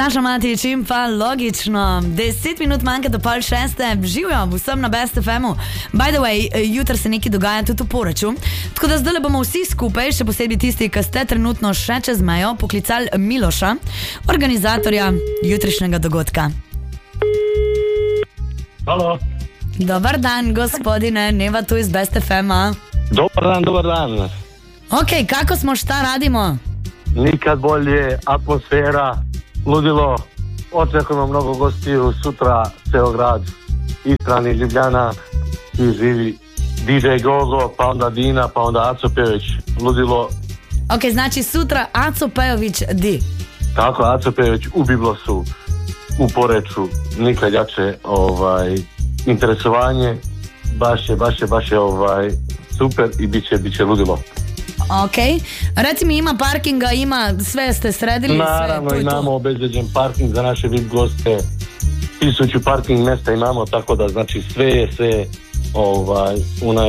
Saša Matić in pa logično 10 minut manjka do 5:30. Živijo vsem na Best FM-u. By the way, jutri se nekaj dogaja tudi v Poreču, tako da zdaj bomo vsi skupaj, še posebej tisti, ki ste trenutno še čez mejo, poklicali Miloša, organizatorja jutrišnjega dogodka. Halo. Dobar dan, gospodine, Neva tu iz Best FM-a. Dobar dan. Ok, kako smo, šta radimo? Nikad bolje, atmosfera, ludilo, očekujemo mnogo gostiju, sutra ceo grad, Istran i Ljubljana, svi živi, DJ Gogo, pa onda Dina, pa onda Aco Pejović, ludilo. Ok, znači sutra Aco Pejović di? Tako, Aco Pejović u Biblosu, u Poreču, nikad jače interesovanje, baš je super i bit će ludilo. Ok, reci mi, ima parkinga, ima, sve ste sredili? Naravno, sve, imamo obezbeđen parking za naše VIP goste, 1000 parking mjesta imamo, tako da znači sve je u